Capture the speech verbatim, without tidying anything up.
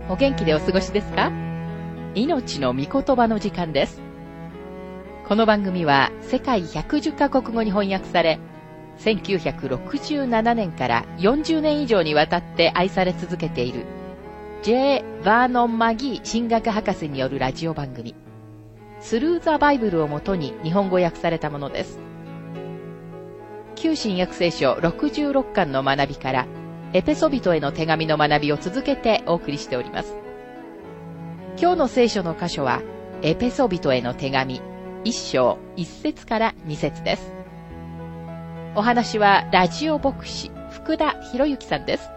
お元気でお過ごしですか？命の御言葉の時間です。この番組は世界ひゃくじゅっカ国語に翻訳され、せんきゅうひゃくろくじゅうななねんからよんじゅうねん以上にわたって愛され続けている J. バーノン・マギー神学博士によるラジオ番組、スルー・ザ・バイブルをもとに日本語訳されたものです。旧新約聖書ろくじゅうろっかんの学びから、エペソビトへの手紙の学びを続けてお送りしております。今日の聖書の箇所は、エペソビトへの手紙いっ章いっ節からに節です。お話はラジオ牧師福田博之さんです。